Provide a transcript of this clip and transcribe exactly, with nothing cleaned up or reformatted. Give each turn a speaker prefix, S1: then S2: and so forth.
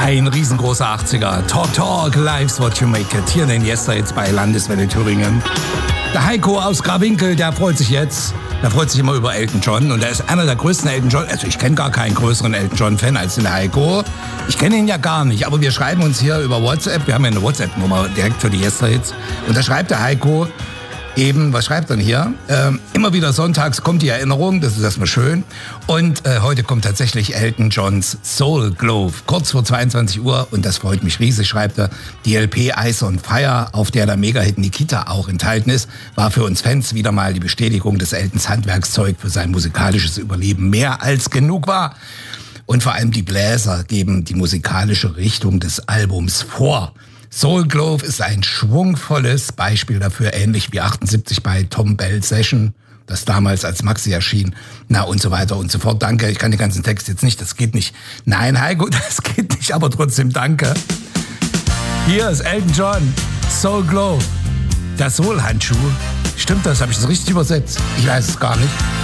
S1: Ein riesengroßer achtziger. Talk Talk, Life's What You Make It. Hier den Jester jetzt bei Landeswelle Thüringen. Der Heiko aus Grawinkel, der freut sich jetzt. Der freut sich immer über Elton John. Und er ist einer der größten Elton John. Also ich kenne gar keinen größeren Elton John-Fan als den Heiko. Ich kenne ihn ja gar nicht. Aber wir schreiben uns hier über WhatsApp. Wir haben ja eine WhatsApp-Nummer direkt für die Jester-Hits. Und da schreibt der Heiko eben, was schreibt er denn hier? Ähm, immer wieder sonntags kommt die Erinnerung, das ist erstmal schön. Und äh, heute kommt tatsächlich Elton Johns Soul Glove, kurz vor zweiundzwanzig Uhr. Und das freut mich riesig, schreibt er. Die L P Ice on Fire, auf der der Mega-Hit Nikita auch enthalten ist, war für uns Fans wieder mal die Bestätigung, dass Eltons Handwerkszeug für sein musikalisches Überleben mehr als genug war. Und vor allem die Bläser geben die musikalische Richtung des Albums vor. Soul Glove ist ein schwungvolles Beispiel dafür, ähnlich wie achtundsiebzig bei Tom Bell Session, das damals als Maxi erschien, na und so weiter und so fort. Danke, ich kann den ganzen Text jetzt nicht, das geht nicht. Nein, Heiko, das geht nicht, aber trotzdem danke. Hier ist Elton John, Soul Glove, der Soul-Handschuh. Stimmt das? Habe ich das richtig übersetzt? Ich weiß es gar nicht.